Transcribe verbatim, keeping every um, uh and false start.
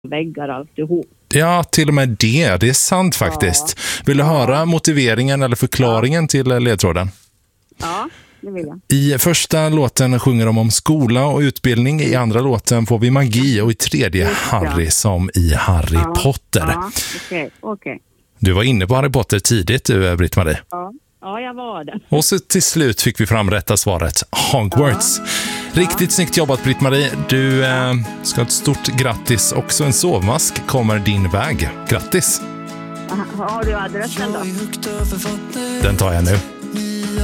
väggar alltihop. Ja, till och med det. Det är sant faktiskt. Ja. Vill du höra motiveringen eller förklaringen ja. till ledtråden? Ja, det vill jag. I första låten sjunger de om skola och utbildning. I andra låten får vi magi och i tredje Harry som i Harry ja. Potter. Ja, okej, okej. Du var inne på Harry Potter tidigt, du, Britt-Marie. Ja. Ja, jag var det. Och så till slut fick vi fram rätta svaret. Hogwarts. Ja. Riktigt ja. snyggt jobbat, Britt-Marie. Du eh, ska ha ett stort grattis. Också en sovmask kommer din väg. Grattis. Har du adressen då? Den tar jag nu.